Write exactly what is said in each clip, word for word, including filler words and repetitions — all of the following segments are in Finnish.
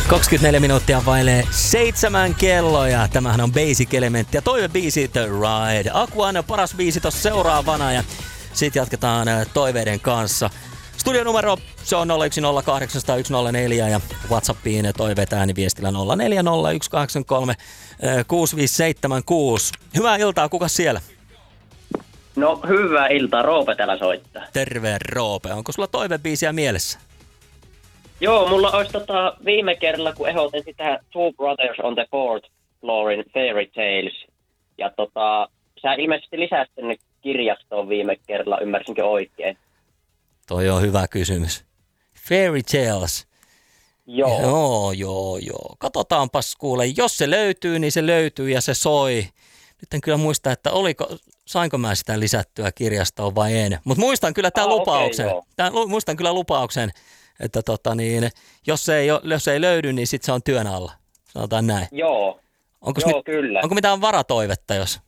kaksikymmentäneljä minuuttia vailee seitsemän kelloja. Tämähän on Basic Elementti ja toivebiisi The Ride. Aquan paras biisi tossa seuraavana ja sit jatketaan toiveiden kanssa. Studionumero se on nolla yksi nolla kahdeksan nolla yksi nolla neljä ja WhatsAppiin toiveet ääniviestillä nolla neljä nolla yksi kahdeksan kolme kuusi viisi seitsemän kuusi. Hyvää iltaa, kuka siellä? No hyvää iltaa, Roope täällä soittaa. Terve Roope, onko sulla toivebiisiä mielessä? Joo, mulla olisi tota viime kerralla, kun ehdotin sitä Two Brothers on the Fourth Floorin Fairy Tales. Ja tota, sä ilmeisesti lisäsit sinne kirjastoon viime kerralla, ymmärsinkö oikein? Toi on hyvä kysymys. Fairy Tales. Joo. Joo, joo, joo. Katsotaanpas kuule, jos se löytyy, niin se löytyy ja se soi. Nyt en kyllä muista, että oliko, sainko mä sitä lisättyä kirjastoon vai en. Mutta muistan kyllä tämän ah, lupauksen. Okay, tämän, muistan kyllä lupauksen, että tota niin, jos se ei, jos se ei löydy, niin sitten se on työn alla. Sanotaan näin. Joo, onko joo mit, kyllä. Onko mitään varatoivetta, jos?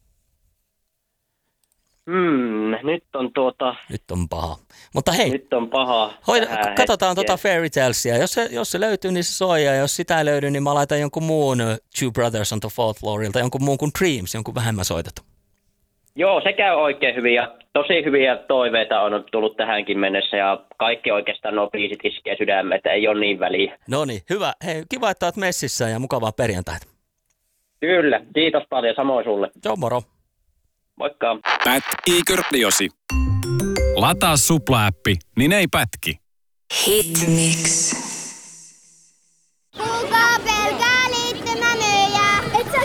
Hmm, nyt on tuota... Nyt on paha. Mutta hei. Nyt on paha. Hoida, katsotaan tuota Fairy Talesia. Jos se, jos se löytyy, niin se soi. Ja jos sitä ei löydy, niin mä laitan jonkun muun Two Brothers on the Fourth Floorilta. Jonkun muun kuin Dreams, jonkun vähemmän soitettu. Joo, se käy oikein hyvin. Ja tosi hyviä toiveita on tullut tähänkin mennessä. Ja kaikki oikeastaan nuo biisit iskee sydämeen, että ei ole niin väliä. No niin, hyvä. Hei, kiva, että oot messissä ja mukavaa perjantaita. Kyllä, kiitos paljon. Samoin sulle. Joo, moro. Moikka. Pätkii Riosi. Lataa Supla-appi, niin ei pätki. Hitmix. Kuka pelkää liittymänöjä? Et sä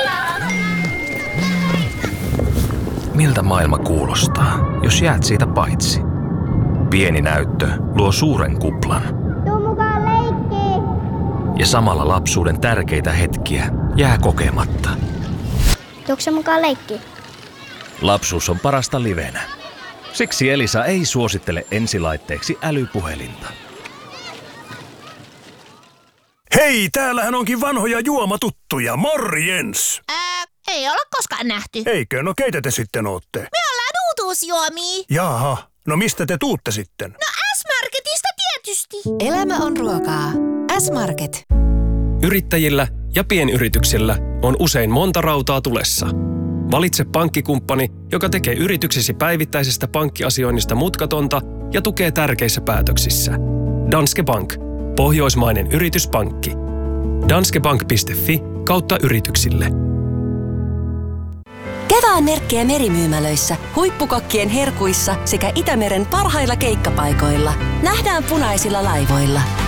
Miltä maailma kuulostaa, jos jäät siitä paitsi? Pieni näyttö luo suuren kuplan. Tuu mukaan leikkiin. Ja samalla lapsuuden tärkeitä hetkiä jää kokematta. Tuutko sä mukaan leikkiin? Lapsuus on parasta livenä. Siksi Elisa ei suosittele ensilaitteeksi älypuhelinta. Hei, täällähän onkin vanhoja juomatuttuja. Morjens! Ää, ei olla koskaan nähty. Eikö? No keitä te sitten ootte? Me ollaan uutuusjuomia. Jaha, no mistä te tuutte sitten? No S-Marketista tietysti. Elämä on ruokaa. S-Market. Yrittäjillä ja pienyrityksillä on usein monta rautaa tulessa. Valitse pankkikumppani, joka tekee yrityksesi päivittäisestä pankkiasioinnista mutkatonta ja tukee tärkeissä päätöksissä. Danske Bank. Pohjoismainen yrityspankki. danskebank piste fi kautta yrityksille. Kevään merkkejä merimyymälöissä, huippukokkien herkuissa sekä Itämeren parhailla keikkapaikoilla. Nähdään punaisilla laivoilla.